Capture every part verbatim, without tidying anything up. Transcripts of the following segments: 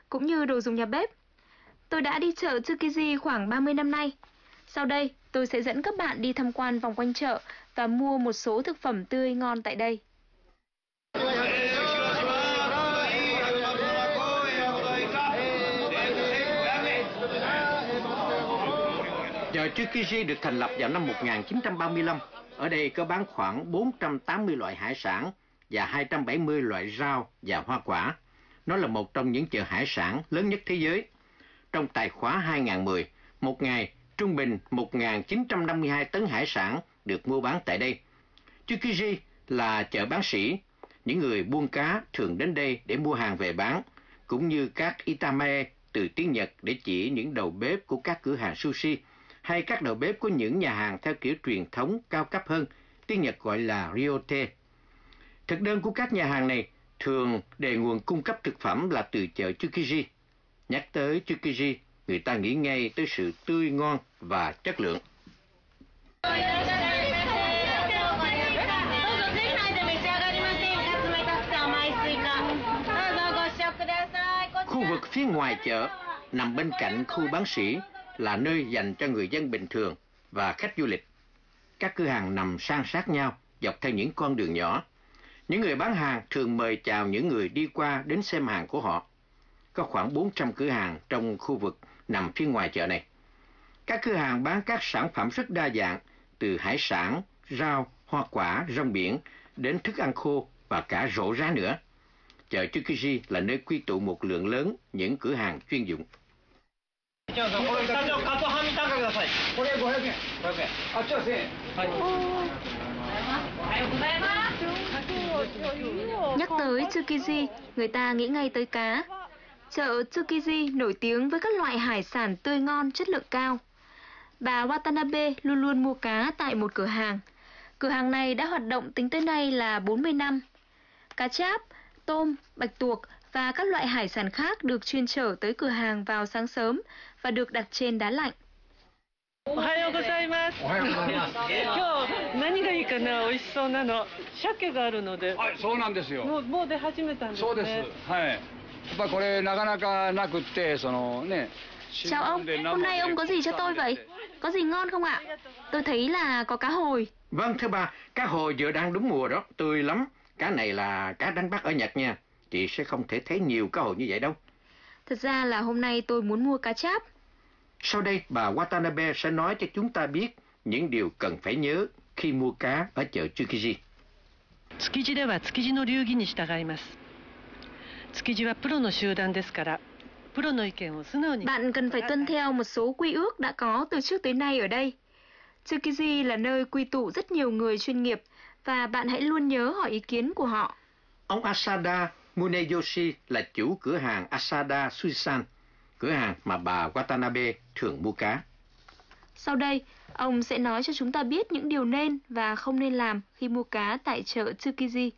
cũng như đồ dùng nhà bếp. Tôi đã đi chợ Tsukiji khoảng ba mươi năm nay. Sau đây, tôi sẽ dẫn các bạn đi tham quan vòng quanh chợ và mua một số thực phẩm tươi ngon tại đây. Chợ Tsukiji được thành lập vào năm một nghìn chín trăm ba mươi lăm. Ở đây có bán khoảng bốn trăm tám mươi loại hải sản và hai trăm bảy mươi loại rau và hoa quả. Nó là một trong những chợ hải sản lớn nhất thế giới. Trong tài khóa hai nghìn không trăm mười, một ngày trung bình một nghìn chín trăm năm mươi hai tấn hải sản được mua bán tại đây. Tsukiji là chợ bán sỉ. Những người buôn cá thường đến đây để mua hàng về bán, cũng như các itamae từ tiếng Nhật để chỉ những đầu bếp của các cửa hàng sushi, hay các đầu bếp của những nhà hàng theo kiểu truyền thống cao cấp hơn, tiếng Nhật gọi là ryotei. Thực đơn của các nhà hàng này thường đề nguồn cung cấp thực phẩm là từ chợ Tsukiji. Nhắc tới Tsukiji, người ta nghĩ ngay tới sự tươi ngon và chất lượng. Khu vực phía ngoài chợ nằm bên cạnh khu bán sỉ là nơi dành cho người dân bình thường và khách du lịch. Các cửa hàng nằm san sát nhau dọc theo những con đường nhỏ. Những người bán hàng thường mời chào những người đi qua đến xem hàng của họ. Có khoảng bốn trăm cửa hàng trong khu vực nằm phía ngoài chợ này. Các cửa hàng bán các sản phẩm rất đa dạng, từ hải sản, rau, hoa quả, rong biển đến thức ăn khô và cả rổ rá nữa. Chợ Tsukiji là nơi quy tụ một lượng lớn những cửa hàng chuyên dụng. Nhắc tới Tsukiji, người ta nghĩ ngay tới cá. Chợ Tsukiji nổi tiếng với các loại hải sản tươi ngon, chất lượng cao. Bà Watanabe luôn luôn mua cá tại một cửa hàng. Cửa hàng này đã hoạt động tính tới nay là bốn mươi năm. Cá cháp, tôm, bạch tuộc và các loại hải sản khác được chuyên chở tới cửa hàng vào sáng sớm và được đặt trên đá lạnh. Chào ông, hôm nay ông có gì cho tôi vậy? Có gì ngon không ạ? Tôi thấy là có cá hồi. Vâng thưa bà, cá hồi giờ đang đúng mùa đó, tươi lắm. Cá này là cá đánh bắt ở Nhật nha. Chị sẽ không thể thấy nhiều cá hồi như vậy đâu. Thật ra là hôm nay tôi muốn mua cá cháp. Sau đây bà Watanabe sẽ nói cho chúng ta biết những điều cần phải nhớ khi mua cá ở chợ Tsukiji. 築地では築地の流儀に従います。築地はプロの集団ですから、プロの意見を素直に。 Bạn cần phải tuân theo một số quy ước đã có từ trước tới nay ở đây. Tsukiji là nơi quy tụ rất nhiều người chuyên nghiệp và bạn hãy luôn nhớ hỏi ý kiến của họ. Ông Asada Muneyoshi là chủ cửa hàng Asada Suisan, cửa hàng mà bà Watanabe thường mua cá. Sau đây, ông sẽ nói cho chúng ta biết những điều nên và không nên làm khi mua cá tại chợ Tsukiji.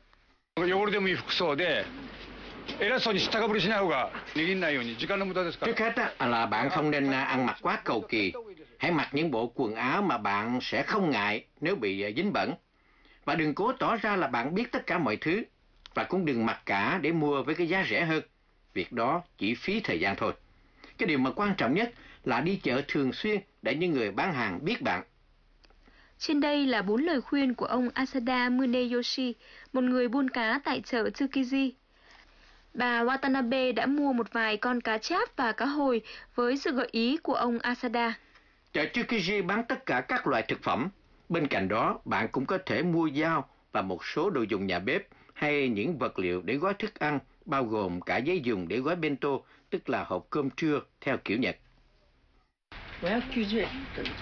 Trước hết là bạn không nên ăn mặc quá cầu kỳ. Hãy mặc những bộ quần áo mà bạn sẽ không ngại nếu bị dính bẩn. Và đừng cố tỏ ra là bạn biết tất cả mọi thứ. Và cũng đừng mặc cả để mua với cái giá rẻ hơn. Việc đó chỉ phí thời gian thôi. Cái điều mà quan trọng nhất là đi chợ thường xuyên để những người bán hàng biết bạn. Trên đây là bốn lời khuyên của ông Asada Muneyoshi, một người buôn cá tại chợ Tsukiji. Bà Watanabe đã mua một vài con cá cháp và cá hồi với sự gợi ý của ông Asada. Chợ Tsukiji bán tất cả các loại thực phẩm. Bên cạnh đó, bạn cũng có thể mua dao và một số đồ dùng nhà bếp hay những vật liệu để gói thức ăn, bao gồm cả giấy dùng để gói bento, tức là hộp cơm trưa theo kiểu Nhật. ごひゃくきゅうじゅうえんということです。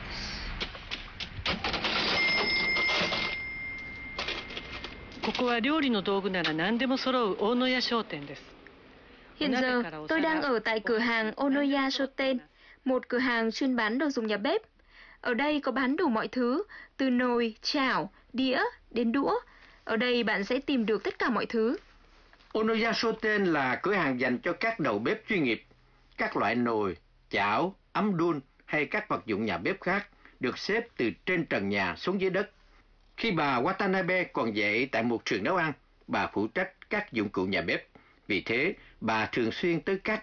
ここは料理の道具なら何でも揃う大野屋商店です。 Hiện giờ, tôi đang ở tại cửa hàng Onoya Shoten, một cửa hàng chuyên bán đồ dùng nhà bếp. Ở đây có bán đủ mọi thứ, từ nồi, chảo, đĩa đến đũa. Ở đây bạn sẽ tìm được tất cả mọi thứ. Onoya Shoten là cửa hàng dành cho các đầu bếp chuyên nghiệp. Các loại nồi, chảo, ấm đun hay các vật dụng nhà bếp khác được xếp từ trên trần nhà xuống dưới đất. Khi bà Watanabe còn dạy tại một trường nấu ăn, bà phụ trách các dụng cụ nhà bếp. Vì thế, bà thường xuyên tới các